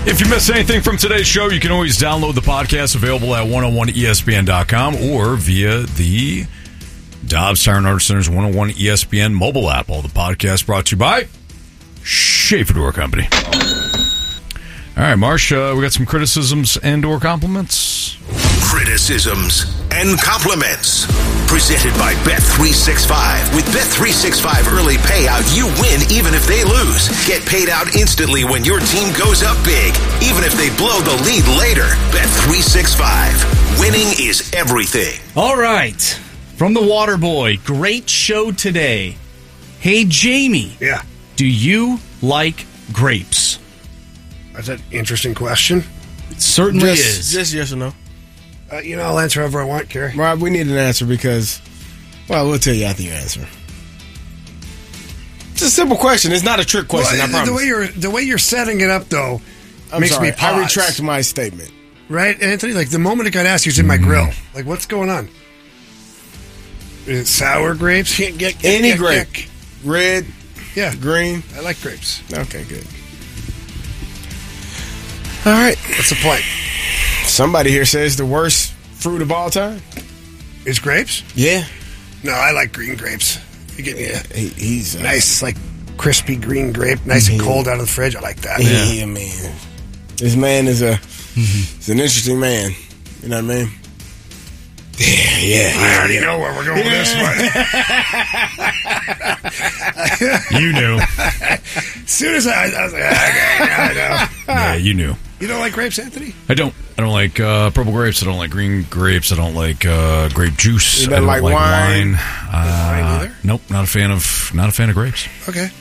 If you missed anything from today's show, you can always download the podcast, available at 101ESPN.com or via the Dobbs Tire and Auto Center's 101 ESPN mobile app. All the podcasts brought to you by Schaefer Door Company. All right, Marsh, we got some criticisms and or compliments. Criticisms and compliments. Presented by Bet365. With Bet365 early payout, you win even if they lose. Get paid out instantly when your team goes up big, even if they blow the lead later. Bet365. Winning is everything. All right. From the Water Boy, great show today. Hey, Jamie. Yeah. Do you like grapes? That's an interesting question. It certainly is. Just yes or no. I'll answer however I want, Kerry. Rob, we need an answer because, well, we'll tell you after your answer. It's a simple question. It's not a trick question, I promise. The way you're setting it up, though, makes me pause. I retract my statement. Right, Anthony? Like, the moment it got asked, he was in my grill. Like, what's going on? Is it sour grapes? Any grape. Red, green. I like grapes. Okay, good. All right. What's the point? Somebody here says the worst fruit of all time is grapes. Yeah. No, I like green grapes. You get he's nice, like crispy green grape, nice and cold out of the fridge. I like that. Yeah, man. This man is he's an interesting man. You know what I mean? Yeah. I already know where we're going with this one. You knew. As soon as I was like, okay, I know. Yeah, you knew. You don't like grapes, Anthony? I don't like purple grapes. I don't like green grapes. I don't like grape juice. You don't I don't like wine? Wine either? Nope, not a fan of grapes. Okay.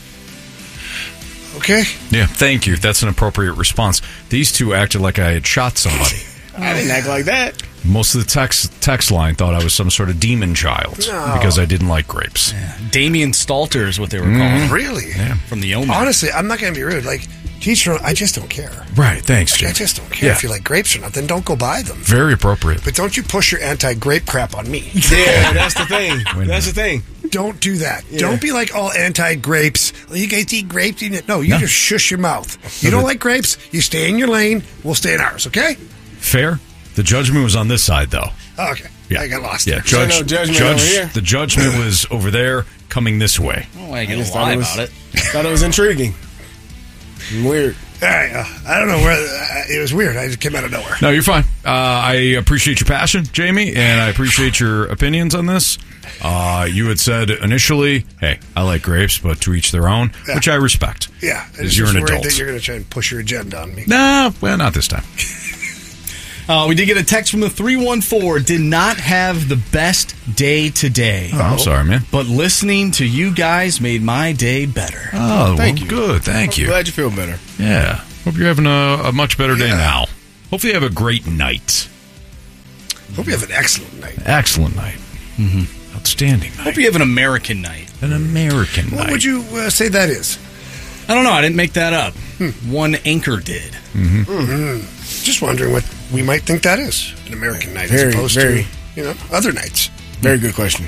Yeah, thank you. That's an appropriate response. These two acted like I had shot somebody. I didn't act like that. Most of the text line thought I was some sort of demon child because I didn't like grapes. Yeah. Damien Stalter is what they were called. Really? Yeah. From the Omen. Honestly, I'm not going to be rude. Like, teacher, I just don't care. Right, thanks, Jim. I just don't care if you like grapes or not. Then don't go buy them. Very appropriate. But don't you push your anti-grape crap on me. Yeah, that's the thing. That's the thing. Don't do that. Yeah. Don't be like all anti-grapes. Well, you guys eat grapes. No, you just shush your mouth. You don't like grapes, you stay in your lane. We'll stay in ours, okay? Fair. The judgment was on this side, though. Oh, okay. Yeah. I got lost. Yeah, there. Judgment over here. The judgment was over there, coming this way. Oh, I ain't gonna lie about it. Thought it was intriguing. Weird. All right, I don't know where it was weird. I just came out of nowhere. No, you're fine. I appreciate your passion, Jamie, and I appreciate your opinions on this. You had said initially, hey, I like grapes, but to each their own, which I respect. Yeah, because you're an adult. That you're going to try and push your agenda on me. Nah, well, not this time. We did get a text from the 314. Did not have the best day today. Oh, I'm sorry, man. But listening to you guys made my day better. Oh, thank you. Good, thank you. Glad you feel better. Yeah. Hope you're having a much better day now. Hopefully you have a great night. Hope you have an excellent night. Excellent night. Mm-hmm. Outstanding night. Hope you have an American night. An American night. What would you say that is? I don't know. I didn't make that up. One anchor did. Just wondering what we might think that is. An American night as opposed to other nights. Very good question.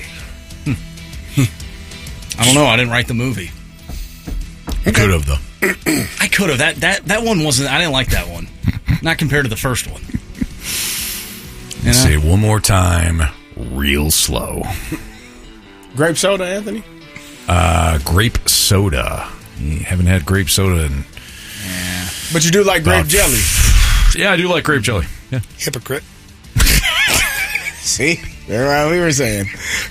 I don't know. I didn't write the movie. You could have, though. I could have. That one wasn't. I didn't like that one. Not compared to the first one. Say it one more time, real slow. Grape soda, Anthony? Grape soda. You haven't had grape soda in... Yeah. But you do like grape jelly. Yeah, I do like grape jelly. Yeah. Hypocrite. See? That's what we were saying.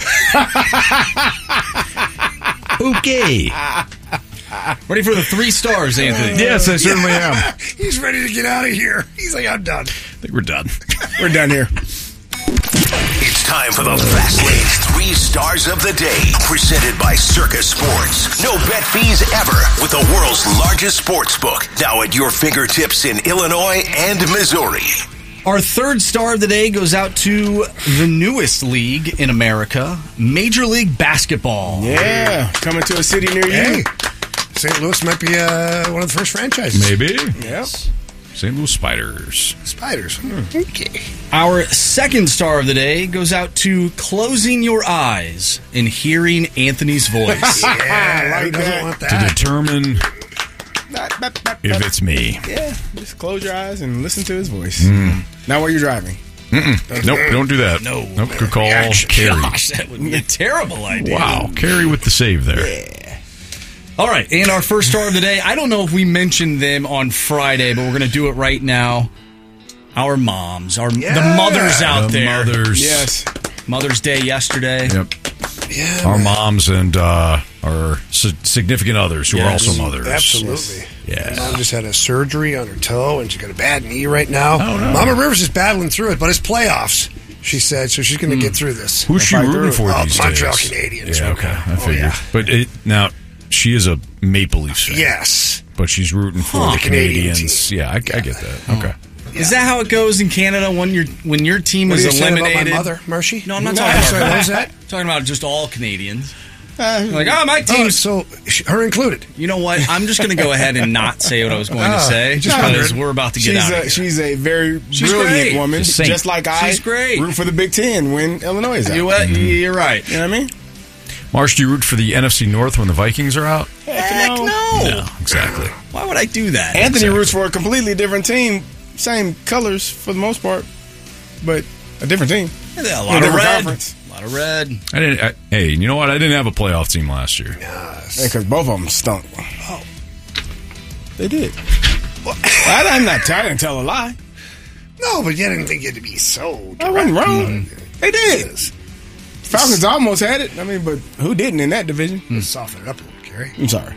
Okay. Ready for the 3 stars, Anthony? Yes, I certainly am. He's ready to get out of here. He's like, I'm done. I think we're done. We're done here. It's time for the Fast Lane's 3 Stars of the Day, presented by Circus Sports. No bet fees ever with the world's largest sports book, now at your fingertips in Illinois and Missouri. Our 3rd star of the day goes out to the newest league in America, Major League Basketball. Yeah, coming to a city near you. Hey, St. Louis might be one of the first franchises. Maybe. Yes. St. Louis Spiders. Spiders. Okay. Our 2nd star of the day goes out to closing your eyes and hearing Anthony's voice. Yeah, who doesn't want To that? determine if it's me. Yeah, just close your eyes and listen to his voice. Not while you're driving. Nope, don't do that. No. Nope, good call, Carrie. Gosh, that would be a terrible idea. Wow, Carrie with the save there. Yeah. All right, and our first star of the day, I don't know if we mentioned them on Friday, but we're going to do it right now. Our moms, the mothers out The there. mothers. Yes. Mother's Day yesterday. Yep. Yeah, Our man. moms and our significant others who are Yes. also mothers. Absolutely. Yeah. Mom just had a surgery on her toe, and she's got a bad knee right now. Oh, no. Mama Rivers is battling through it, but it's playoffs, she said, so she's going to get through this. Who's she Fight rooting through. for these Montreal days? Canadiens. Yeah, okay. I Oh, figured. yeah. But now, she is a Maple Leafs fan. Yes. But she's rooting for the The Canadian Canadians. team. Yeah, I get that. Okay. Is that how it goes in Canada when your team What is are you saying about eliminated? my mother, Marshy? No, I'm not No, talking sorry, about what was that. that? I'm talking about just all Canadians. Like, my Oh, team's. so her included. You know what? I'm just going to go ahead and not say what I was going to say, just because wondered. we're about to get out of here. She's a very She's brilliant great. woman, She's a saint. just like I She's great. root for the Big Ten when Illinois is out. You know what? You're right. You know what I mean? Marsh, do you root for the NFC North when the Vikings are out? Heck no. No, exactly. Why would I do that? Anthony roots for a completely different team, same colors for the most part, but a different team. A In a lot of different red. conference. A lot of red. Hey, you know what? I didn't have a playoff team last year. Because both of them stunk. Oh. They did. I'm not trying to tell a lie. No, but you didn't think it to be so. I wasn't wrong. Mm-hmm. They did. Falcons almost had it. I mean, but who didn't in that division? Soften it up a little, Gary. I'm sorry.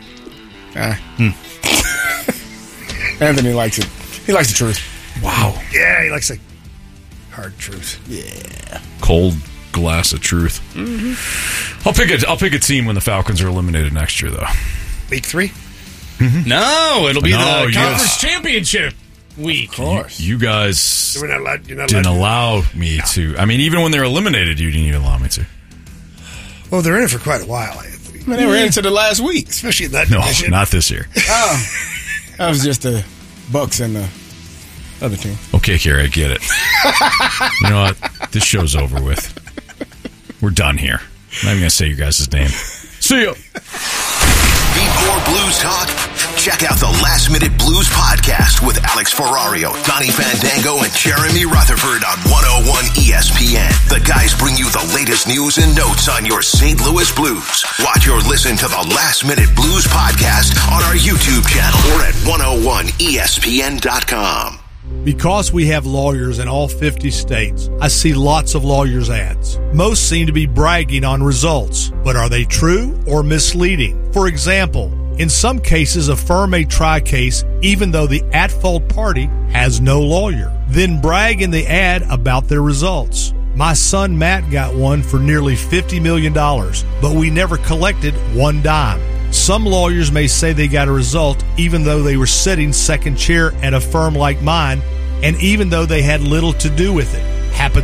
Anthony likes it. He likes the truth. Wow. Yeah, he likes the hard truth. Cold glass of truth. I'll pick a team when the Falcons are eliminated next year, though. Week 3? No, it'll be No, the yes. conference championship week. Of course. You guys You're not allowed. You're not didn't allowed. allow me to. I mean, even when they're eliminated, you didn't even allow me to. Well, they're in it for quite a while, I mean, they were into the last week. especially in that No, division. not this year. That was just the Bucks and the other team. Okay, Carrie, I get it. You know what? This show's over with. We're done here. I'm not even going to say your guys' name. See ya. Need more blues talk? Check out the Last Minute Blues podcast with Alex Ferrario, Donnie Fandango, and Jeremy Rutherford on 101 ESPN. The guys bring you the latest news and notes on your St. Louis Blues. Watch or listen to the Last Minute Blues podcast on our YouTube channel or at 101ESPN.com. Because we have lawyers in all 50 states, I see lots of lawyers' ads. Most seem to be bragging on results, but are they true or misleading? For example, in some cases, a firm may try a case even though the at-fault party has no lawyer, then brag in the ad about their results. My son Matt got one for nearly $50 million, but we never collected one dime. Some lawyers may say they got a result even though they were sitting second chair at a firm like mine, and even though they had little to do with it. Happened